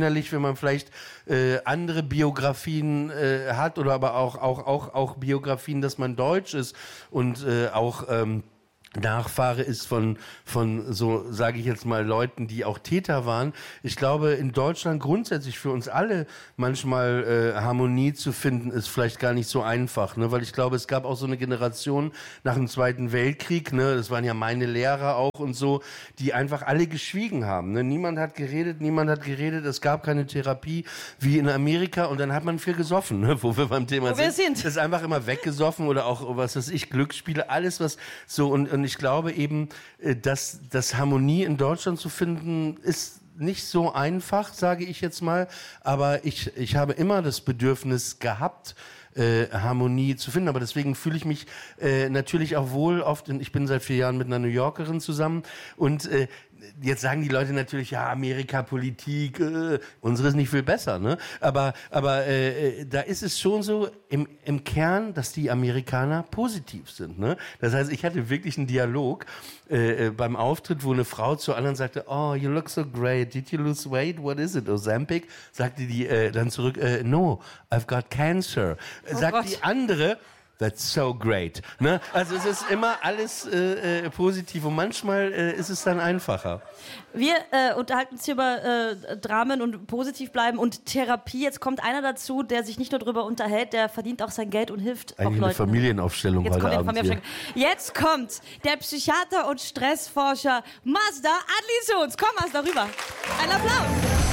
[SPEAKER 3] hinderlich, wenn man vielleicht äh, andere Biografien äh, hat oder aber auch, auch, auch, auch Biografien, dass man deutsch ist und äh, auch ähm, Nachfahre ist von, von so, sage ich jetzt mal, Leuten, die auch Täter waren. Ich glaube, in Deutschland grundsätzlich für uns alle manchmal äh, Harmonie zu finden, ist vielleicht gar nicht so einfach, ne? Weil ich glaube, es gab auch so eine Generation nach dem Zweiten Weltkrieg, ne? Das waren ja meine Lehrer auch und so, die einfach alle geschwiegen haben, ne? Niemand hat geredet, niemand hat geredet, es gab keine Therapie wie in Amerika und dann hat man viel gesoffen, ne? Wo wir beim Thema
[SPEAKER 2] Wo wir
[SPEAKER 3] sind.
[SPEAKER 2] sind.
[SPEAKER 3] Das ist einfach immer weggesoffen oder auch, was weiß ich, Glücksspiele, alles was so und, und ich glaube eben, dass, dass Harmonie in Deutschland zu finden, ist nicht so einfach, sage ich jetzt mal. Aber ich, ich habe immer das Bedürfnis gehabt, äh, Harmonie zu finden. Aber deswegen fühle ich mich äh, natürlich auch wohl oft, und ich bin seit vier Jahren mit einer New Yorkerin zusammen und äh, jetzt sagen die Leute natürlich, ja, Amerika, Politik, äh, unsere ist nicht viel besser, ne? Aber, aber äh, da ist es schon so im, im Kern, dass die Amerikaner positiv sind, ne? Das heißt, ich hatte wirklich einen Dialog äh, beim Auftritt, wo eine Frau zur anderen sagte, oh, you look so great, did you lose weight, what is it, Ozempic? Sagte die äh, dann zurück, äh, no, I've got cancer.
[SPEAKER 2] Oh
[SPEAKER 3] Sagt
[SPEAKER 2] Gott.
[SPEAKER 3] die andere, that's so great. Ne? Also es ist immer alles äh, äh, positiv und manchmal äh, ist es dann einfacher.
[SPEAKER 2] Wir äh, unterhalten uns hier über äh, Dramen und positiv bleiben und Therapie. Jetzt kommt einer dazu, der sich nicht nur darüber unterhält, der verdient auch sein Geld und hilft
[SPEAKER 3] Eigentlich
[SPEAKER 2] auch
[SPEAKER 3] eine
[SPEAKER 2] Leuten.
[SPEAKER 3] Familienaufstellung
[SPEAKER 2] Jetzt
[SPEAKER 3] heute
[SPEAKER 2] kommt,
[SPEAKER 3] Abend hier.
[SPEAKER 2] Jetzt kommt der Psychiater und Stressforscher Mazda Adli zu uns. Komm, Mazda, rüber. Ein Applaus.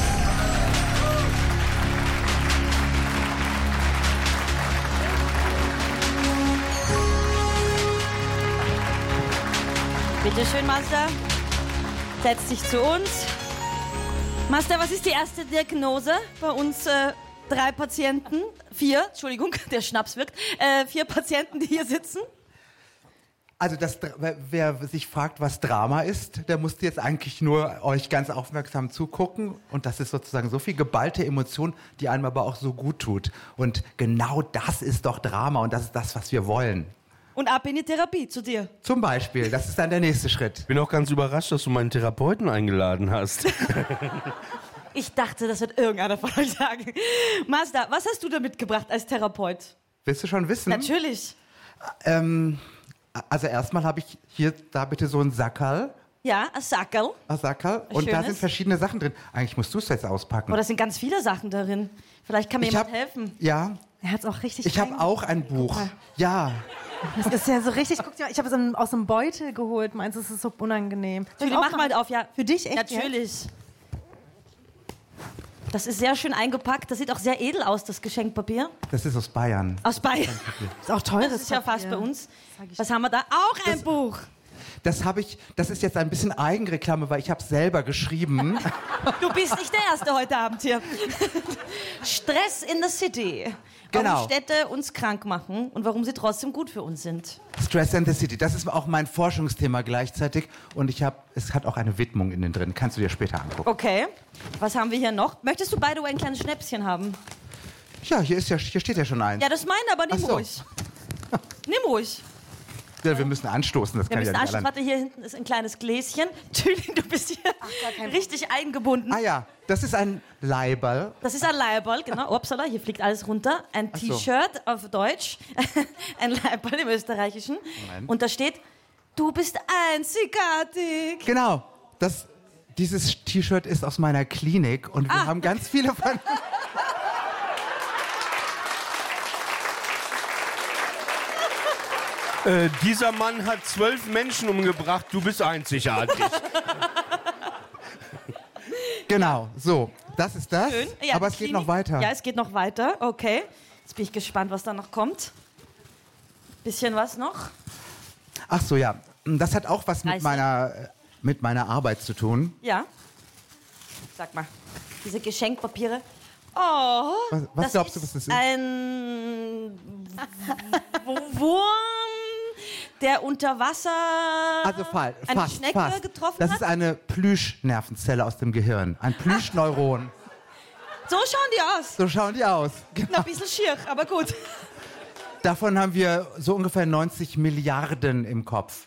[SPEAKER 2] Bitte schön, Mazda. Setz dich zu uns. Mazda, was ist die erste Diagnose bei uns? Äh, drei Patienten, vier, Entschuldigung, der Schnaps wirkt, äh, vier Patienten, die hier sitzen.
[SPEAKER 5] Also das, wer sich fragt, was Drama ist, der muss jetzt eigentlich nur euch ganz aufmerksam zugucken. Und das ist sozusagen so viel geballte Emotion, die einem aber auch so gut tut. Und genau das ist doch Drama und das ist das, was wir wollen.
[SPEAKER 2] Und ab in die Therapie zu dir.
[SPEAKER 5] Zum Beispiel, das ist dann der nächste Schritt.
[SPEAKER 3] Ich bin auch ganz überrascht, dass du meinen Therapeuten eingeladen hast.
[SPEAKER 2] Ich dachte, das wird irgendeiner von euch sagen. Mazda, was hast du da mitgebracht als Therapeut?
[SPEAKER 5] Willst du schon wissen?
[SPEAKER 2] Natürlich.
[SPEAKER 5] Ähm, also erstmal habe ich hier, da bitte so ein Sackerl.
[SPEAKER 2] Ja, ein Sackerl.
[SPEAKER 5] Ein Sackerl.
[SPEAKER 2] Ein
[SPEAKER 5] Und da
[SPEAKER 2] schönes.
[SPEAKER 5] sind verschiedene Sachen drin. Eigentlich musst du es jetzt auspacken.
[SPEAKER 2] Oh, da sind ganz viele Sachen darin. Vielleicht kann mir
[SPEAKER 5] ich
[SPEAKER 2] jemand
[SPEAKER 5] hab,
[SPEAKER 2] helfen.
[SPEAKER 5] Ja,
[SPEAKER 4] Er hat es auch richtig.
[SPEAKER 5] ich habe auch ein Buch. Ja.
[SPEAKER 4] Das ist ja so richtig. Guck dir mal, ich habe es aus einem Beutel geholt. Meinst du, es ist so unangenehm? Soll ich
[SPEAKER 2] Julie,
[SPEAKER 4] auch
[SPEAKER 2] mach mal auf, ja.
[SPEAKER 4] Für dich echt?
[SPEAKER 2] Natürlich. Das ist sehr schön eingepackt. Das sieht auch sehr edel aus, das Geschenkpapier.
[SPEAKER 5] Das ist aus Bayern.
[SPEAKER 2] Aus Bayern.
[SPEAKER 4] Ist auch teures.
[SPEAKER 2] Das ist ja fast bei
[SPEAKER 4] Papier.
[SPEAKER 2] uns. Was haben wir da? Auch ein Buch.
[SPEAKER 5] Das habe ich, das ist jetzt ein bisschen Eigenreklame, weil ich habe es selber geschrieben.
[SPEAKER 2] Du bist nicht der Erste heute Abend hier. Stress in the City. Warum
[SPEAKER 5] Genau.
[SPEAKER 2] Städte uns krank machen und warum sie trotzdem gut für uns sind.
[SPEAKER 5] Stress in the City, das ist auch mein Forschungsthema gleichzeitig und ich habe, es hat auch eine Widmung innen drin. Kannst du dir später angucken.
[SPEAKER 2] Okay. Was haben wir hier noch? Möchtest du by the way ein kleines Schnäpschen haben?
[SPEAKER 5] Ja, hier ist ja, hier steht ja schon eins.
[SPEAKER 2] Ja, das meine, aber nimm
[SPEAKER 5] Ach so.
[SPEAKER 2] ruhig. Nimm ruhig.
[SPEAKER 5] Ja, wir müssen anstoßen, das
[SPEAKER 2] Wir
[SPEAKER 5] kann ich
[SPEAKER 2] müssen
[SPEAKER 5] ja nicht
[SPEAKER 2] anstoßen.
[SPEAKER 5] allein.
[SPEAKER 2] Warte, hier hinten ist ein kleines Gläschen. Tüling, du bist hier richtig eingebunden.
[SPEAKER 5] Ah ja, das ist ein Leiberl.
[SPEAKER 2] Das ist ein Leiberl, genau. Upsala, hier fliegt alles runter. Ein
[SPEAKER 5] Ach so.
[SPEAKER 2] T-Shirt auf Deutsch. Ein Leiberl im Österreichischen.
[SPEAKER 5] Moment.
[SPEAKER 2] Und da steht, du bist einzigartig.
[SPEAKER 5] Genau, das, dieses T-Shirt ist aus meiner Klinik und wir
[SPEAKER 2] Ah.
[SPEAKER 5] haben ganz viele von...
[SPEAKER 3] Äh, dieser Mann hat zwölf Menschen umgebracht, du bist einzigartig.
[SPEAKER 5] Genau, so, das ist das.
[SPEAKER 2] Schön. Ja,
[SPEAKER 5] aber
[SPEAKER 2] die
[SPEAKER 5] es geht
[SPEAKER 2] Klinik-
[SPEAKER 5] noch weiter.
[SPEAKER 2] Ja, es geht noch weiter. Okay. Jetzt bin ich gespannt, was da noch kommt. Bisschen was noch.
[SPEAKER 5] Ach so, ja, das hat auch was mit
[SPEAKER 2] Reiß
[SPEAKER 5] meiner, mit meiner Arbeit zu tun.
[SPEAKER 2] Ja. Sag mal, diese Geschenkpapiere. Oh,
[SPEAKER 5] Was, was
[SPEAKER 2] das
[SPEAKER 5] glaubst du,
[SPEAKER 2] ist
[SPEAKER 5] was das ist?
[SPEAKER 2] ein W- Wurm, der unter Wasser
[SPEAKER 5] Also fall,
[SPEAKER 2] eine
[SPEAKER 5] fast,
[SPEAKER 2] Schnecke
[SPEAKER 5] fast.
[SPEAKER 2] getroffen
[SPEAKER 5] Das
[SPEAKER 2] hat.
[SPEAKER 5] ist eine Plüschnervenzelle aus dem Gehirn. Ein Plüschneuron.
[SPEAKER 2] So schauen die aus.
[SPEAKER 5] So schauen die aus.
[SPEAKER 2] Na, ein bisschen schier, aber gut.
[SPEAKER 5] Davon haben wir so ungefähr neunzig Milliarden im Kopf.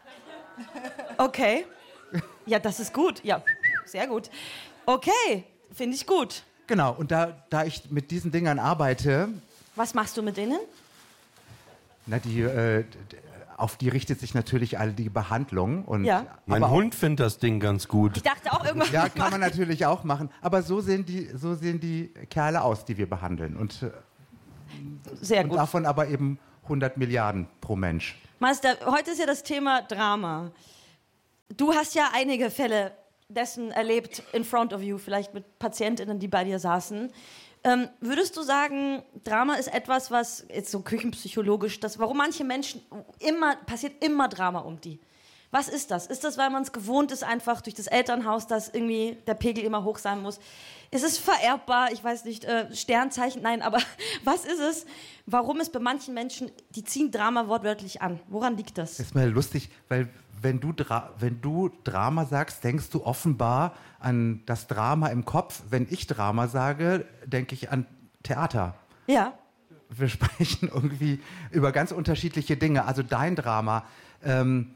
[SPEAKER 2] Okay. Ja, das ist gut. Ja, sehr gut. Okay. Finde ich gut.
[SPEAKER 5] Genau, und da, da ich mit diesen Dingern arbeite,
[SPEAKER 2] Was machst du mit denen?
[SPEAKER 5] na, die, äh, d- auf die richtet sich natürlich all die Behandlung. Und,
[SPEAKER 2] Ja.
[SPEAKER 3] Mein
[SPEAKER 5] aber
[SPEAKER 3] Hund findet das Ding ganz gut.
[SPEAKER 2] Ich dachte auch irgendwas.
[SPEAKER 5] Auch, ja, kann man natürlich auch machen. Aber so sehen die, so sehen die Kerle aus, die wir behandeln. Und, äh,
[SPEAKER 2] Sehr
[SPEAKER 5] und
[SPEAKER 2] gut.
[SPEAKER 5] davon aber eben hundert Milliarden pro Mensch.
[SPEAKER 2] Meister, heute ist ja das Thema Drama. Du hast ja einige Fälle dessen erlebt in front of you, vielleicht mit PatientInnen, die bei dir saßen. Ähm, würdest du sagen, Drama ist etwas, was jetzt so küchenpsychologisch, das, warum manche Menschen immer, passiert immer Drama um die? Was ist das? Ist das, weil man es gewohnt ist, einfach durch das Elternhaus, dass irgendwie der Pegel immer hoch sein muss? Ist es vererbbar? Ich weiß nicht, äh, Sternzeichen? Nein, aber was ist es? Warum es bei manchen Menschen, die ziehen Drama wortwörtlich an? Woran liegt das?
[SPEAKER 5] Das ist mal lustig, weil wenn du, Dra- wenn du Drama sagst, denkst du offenbar an das Drama im Kopf. Wenn ich Drama sage, denke ich an Theater.
[SPEAKER 2] Ja.
[SPEAKER 5] Wir sprechen irgendwie über ganz unterschiedliche Dinge. Also dein Drama. Ähm,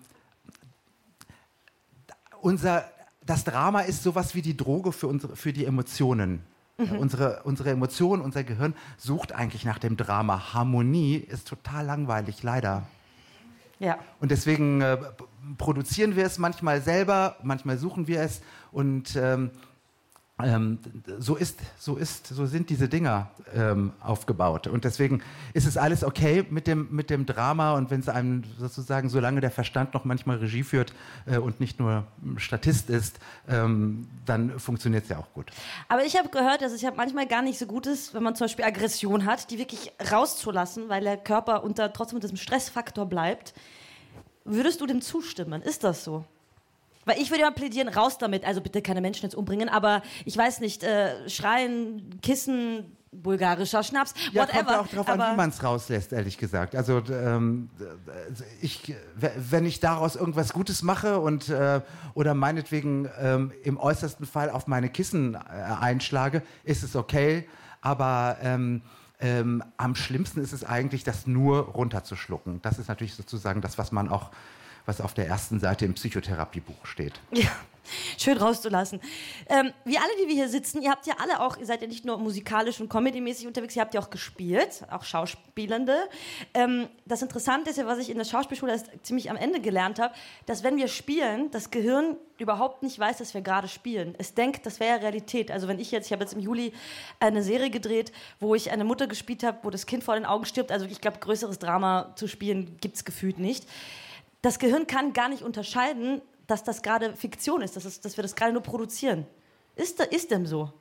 [SPEAKER 5] unser, das Drama ist sowas wie die Droge für, unsere, für die Emotionen. Mhm. Unsere, unsere Emotionen, unser Gehirn sucht eigentlich nach dem Drama. Harmonie ist total langweilig, leider.
[SPEAKER 2] Ja.
[SPEAKER 5] Und deswegen äh, produzieren wir es manchmal selber, manchmal suchen wir es und ähm, ähm, so ist, so ist, so sind diese Dinger ähm, aufgebaut. Und deswegen ist es alles okay mit dem, mit dem Drama und wenn es einem sozusagen, solange der Verstand noch manchmal Regie führt äh, und nicht nur Statist ist, ähm, dann funktioniert es ja auch gut.
[SPEAKER 2] Aber ich habe gehört, dass es ja manchmal gar nicht so gut ist, wenn man zum Beispiel Aggression hat, die wirklich rauszulassen, weil der Körper unter, trotzdem unter diesem Stressfaktor bleibt. Würdest du dem zustimmen? Ist das so? Weil ich würde ja plädieren, raus damit. Also bitte keine Menschen jetzt umbringen, aber ich weiß nicht, äh, schreien, kissen, bulgarischer Schnaps,
[SPEAKER 5] Ja,
[SPEAKER 2] whatever.
[SPEAKER 5] kommt ja auch darauf an,
[SPEAKER 2] aber
[SPEAKER 5] wie man es rauslässt, ehrlich gesagt. Also ähm, ich, wenn ich daraus irgendwas Gutes mache und äh, oder meinetwegen ähm, im äußersten Fall auf meine Kissen äh, einschlage, ist es okay. Aber ähm, ähm, am schlimmsten ist es eigentlich, das nur runterzuschlucken. Das ist natürlich sozusagen das, was man auch, was auf der ersten Seite im Psychotherapiebuch steht.
[SPEAKER 2] Ja, schön rauszulassen. Ähm, wir alle, die wir hier sitzen, ihr habt ja alle auch, ihr seid ja nicht nur musikalisch und comedymäßig unterwegs, ihr habt ja auch gespielt, auch Schauspielende. Ähm, das Interessante ist ja, was ich in der Schauspielschule erst ziemlich am Ende gelernt habe, dass wenn wir spielen, das Gehirn überhaupt nicht weiß, dass wir gerade spielen. Es denkt, das wäre Realität. Also wenn ich jetzt, ich habe jetzt im Juli eine Serie gedreht, wo ich eine Mutter gespielt habe, wo das Kind vor den Augen stirbt. Also ich glaube, größeres Drama zu spielen gibt es gefühlt nicht. Das Gehirn kann gar nicht unterscheiden, dass das gerade Fiktion ist, dass, es, dass wir das gerade nur produzieren. Ist, da, ist dem so?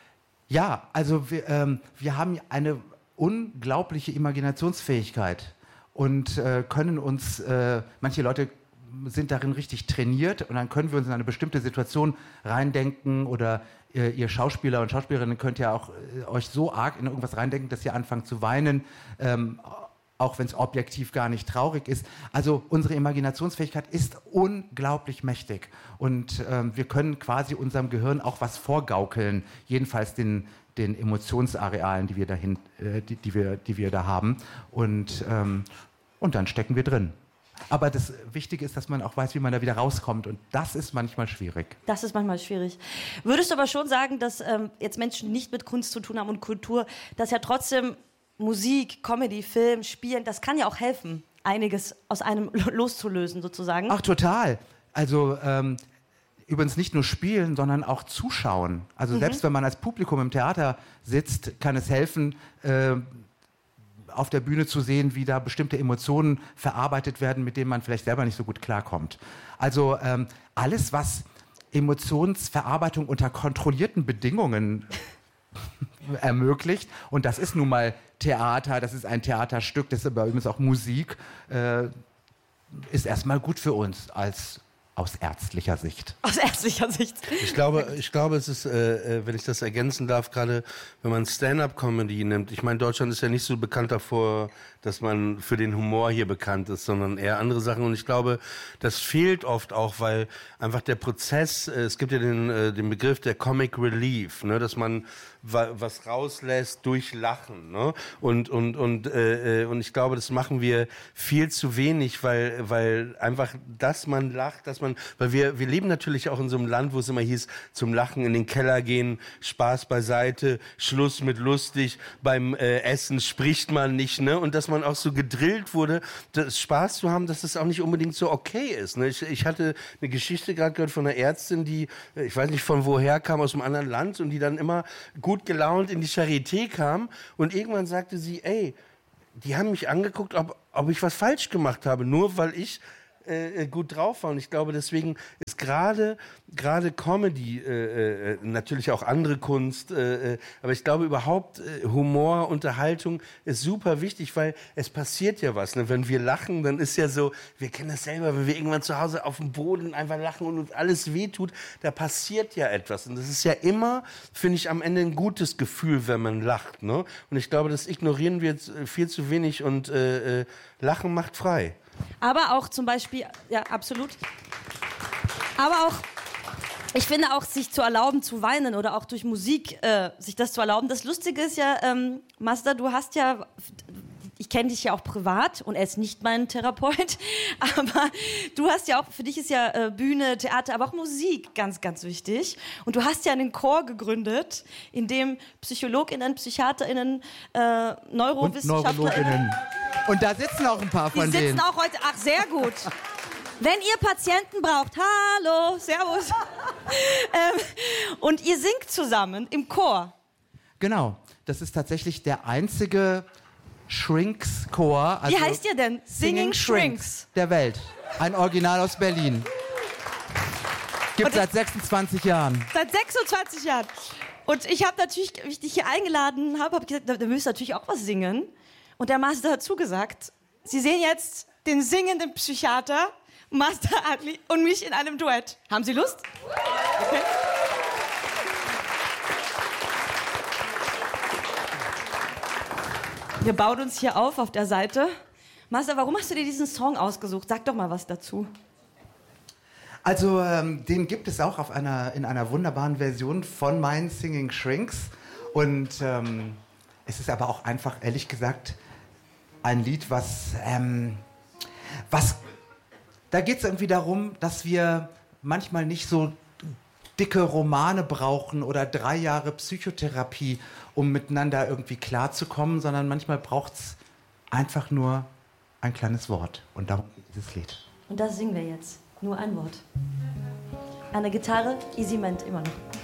[SPEAKER 5] Ja, also wir, ähm, wir haben eine unglaubliche Imaginationsfähigkeit und äh, können uns, äh, manche Leute sind darin richtig trainiert und dann können wir uns in eine bestimmte Situation reindenken oder äh, ihr Schauspieler und Schauspielerinnen könnt ja auch äh, euch so arg in irgendwas reindenken, dass ihr anfangt zu weinen, ähm, auch wenn es objektiv gar nicht traurig ist. Also unsere Imaginationsfähigkeit ist unglaublich mächtig und ähm, wir können quasi unserem Gehirn auch was vorgaukeln, jedenfalls den, den Emotionsarealen, die wir, dahin, äh, die, die, wir, die wir da haben und, ähm, und dann stecken wir drin. Aber das Wichtige ist, dass man auch weiß, wie man da wieder rauskommt und das ist manchmal schwierig.
[SPEAKER 2] Das ist manchmal schwierig. Würdest du aber schon sagen, dass ähm, jetzt Menschen nicht mit Kunst zu tun haben und Kultur, dass ja trotzdem Musik, Comedy, Film, Spielen, das kann ja auch helfen, einiges aus einem loszulösen sozusagen.
[SPEAKER 5] Ach, total. Also ähm, übrigens nicht nur spielen, sondern auch zuschauen. Also mhm. selbst wenn man als Publikum im Theater sitzt, kann es helfen, äh, auf der Bühne zu sehen, wie da bestimmte Emotionen verarbeitet werden, mit denen man vielleicht selber nicht so gut klarkommt. Also ähm, alles, was Emotionsverarbeitung unter kontrollierten Bedingungen ermöglicht. Und das ist nun mal Theater, das ist ein Theaterstück, das ist aber übrigens auch Musik, äh, ist erstmal gut für uns als aus ärztlicher Sicht.
[SPEAKER 2] Aus ärztlicher Sicht.
[SPEAKER 3] Ich glaube, ich glaube, es ist, äh, wenn ich das ergänzen darf, gerade wenn man Stand-up-Comedy nimmt. Ich meine, Deutschland ist ja nicht so bekannt davor, dass man für den Humor hier bekannt ist, sondern eher andere Sachen. Und ich glaube, das fehlt oft auch, weil einfach der Prozess, äh, es gibt ja den, äh, den Begriff der Comic Relief, ne, dass man wa- was rauslässt durch Lachen. Ne? Und, und, und, äh, und ich glaube, das machen wir viel zu wenig, weil, weil einfach, dass man lacht, dass man man, weil wir, wir leben natürlich auch in so einem Land, wo es immer hieß, zum Lachen in den Keller gehen, Spaß beiseite, Schluss mit lustig, beim äh, Essen spricht man nicht, ne? Und dass man auch so gedrillt wurde, das Spaß zu haben, dass das auch nicht unbedingt so okay ist, ne? Ich, ich hatte eine Geschichte gerade gehört von einer Ärztin, die, ich weiß nicht von woher kam, aus einem anderen Land und die dann immer gut gelaunt in die Charité kam und irgendwann sagte sie, ey, die haben mich angeguckt, ob, ob ich was falsch gemacht habe, nur weil ich äh, gut drauf war. Und ich glaube, deswegen ist gerade gerade Comedy, äh, äh, natürlich auch andere Kunst, äh, äh, aber ich glaube überhaupt äh, Humor, Unterhaltung ist super wichtig, weil es passiert ja was. Ne? Wenn wir lachen, dann ist ja so, wir kennen das selber, wenn wir irgendwann zu Hause auf dem Boden einfach lachen und uns alles wehtut, da passiert ja etwas. Und das ist ja immer, finde ich, am Ende ein gutes Gefühl, wenn man lacht. Ne? Und ich glaube, das ignorieren wir jetzt viel zu wenig und äh, äh, Lachen macht frei.
[SPEAKER 2] Aber auch zum Beispiel, ja, absolut. Aber auch, ich finde auch, sich zu erlauben zu weinen oder auch durch Musik äh, sich das zu erlauben. Das Lustige ist ja, ähm, Mazda, du hast ja, ich kenne dich ja auch privat und er ist nicht mein Therapeut, aber du hast ja auch, für dich ist ja äh, Bühne, Theater, aber auch Musik ganz, ganz wichtig. Und du hast ja einen Chor gegründet, in dem PsychologInnen, PsychiaterInnen, äh, NeurowissenschaftlerInnen...
[SPEAKER 5] Und NeurologInnen. Und da sitzen auch ein paar von
[SPEAKER 2] Die sitzen
[SPEAKER 5] denen.
[SPEAKER 2] auch heute, ach sehr gut. Wenn ihr Patienten braucht, hallo, servus. ähm, und ihr singt zusammen im Chor.
[SPEAKER 5] Genau, das ist tatsächlich der einzige Shrinks-Chor. Also
[SPEAKER 2] Wie heißt ihr denn? Singing Shrinks.
[SPEAKER 5] Der Welt. Ein Original aus Berlin. Gibt seit sechsundzwanzig Jahren.
[SPEAKER 2] Seit sechsundzwanzig Jahren. Und ich habe natürlich, wie ich dich hier eingeladen habe, habe ich gesagt, da, da müsst ihr natürlich auch was singen. Und der Master hat zugesagt, Sie sehen jetzt den singenden Psychiater, Master Adli und mich in einem Duett. Haben Sie Lust? Okay. Wir bauen uns hier auf auf der Seite. Master, warum hast du dir diesen Song ausgesucht? Sag doch mal was dazu.
[SPEAKER 5] Also ähm, den gibt es auch auf einer, in einer wunderbaren Version von meinen Singing Shrinks. Und ähm, es ist aber auch einfach, ehrlich gesagt, ein Lied, was, ähm, was da geht es irgendwie darum, dass wir manchmal nicht so dicke Romane brauchen oder drei Jahre Psychotherapie, um miteinander irgendwie klarzukommen, sondern manchmal braucht es einfach nur ein kleines Wort. Und darum geht dieses Lied.
[SPEAKER 2] Und das singen wir jetzt. Nur ein Wort. Eine Gitarre, Easy Ment immer noch.